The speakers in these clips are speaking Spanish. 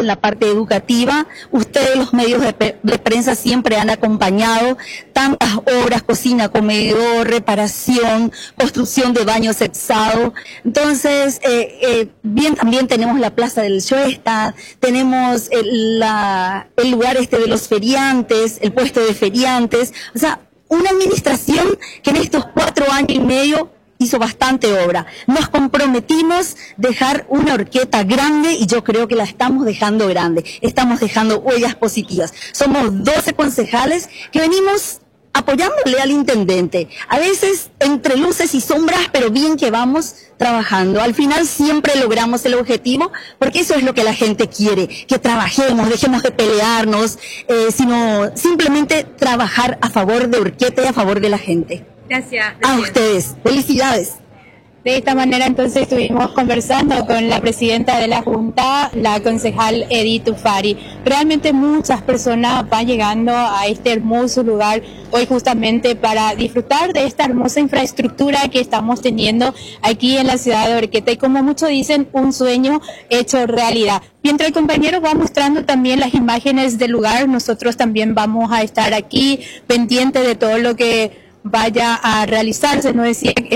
con la parte educativa. Ustedes, los medios de prensa, siempre han acompañado tantas obras: cocina, comedor, reparación, construcción de baño sexado. Entonces, bien, también tenemos la Plaza del Schoenstatt, tenemos el lugar de los feriantes, el puesto de feriantes. O sea, una administración que en estos 4 años y medio hizo bastante obra. Nos comprometimos dejar una Horqueta grande y yo creo que la estamos dejando grande. Estamos dejando huellas positivas. Somos 12 concejales que venimos apoyándole al intendente. A veces entre luces y sombras, pero bien que vamos trabajando. Al final siempre logramos el objetivo, porque eso es lo que la gente quiere, que trabajemos, dejemos de pelearnos, sino simplemente trabajar a favor de Horqueta y a favor de la gente. Gracias. A ustedes. Felicidades. De esta manera entonces estuvimos conversando con la presidenta de la Junta, la concejal Edith Ufari. Realmente muchas personas van llegando a este hermoso lugar hoy justamente para disfrutar de esta hermosa infraestructura que estamos teniendo aquí en la ciudad de Horqueta, y como muchos dicen, un sueño hecho realidad. Mientras el compañero va mostrando también las imágenes del lugar, nosotros también vamos a estar aquí pendientes de todo lo que vaya a realizarse. Nos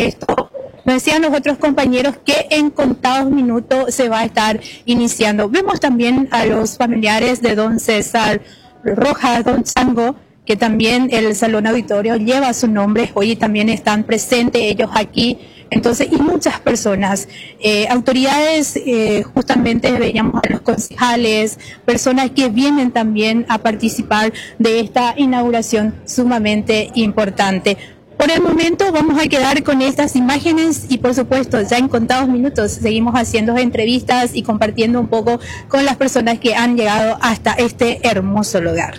decían los otros compañeros que en contados minutos se va a estar iniciando. Vemos también a los familiares de don César Rojas, don Chango, que también el Salón Auditorio lleva su nombre. Hoy también están presentes ellos aquí. Entonces, y muchas personas, autoridades, justamente veíamos a los concejales, personas que vienen también a participar de esta inauguración sumamente importante. Por el momento vamos a quedar con estas imágenes y, por supuesto, ya en contados minutos seguimos haciendo entrevistas y compartiendo un poco con las personas que han llegado hasta este hermoso lugar.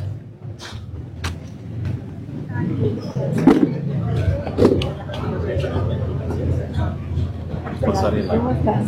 ¿Cómo estás?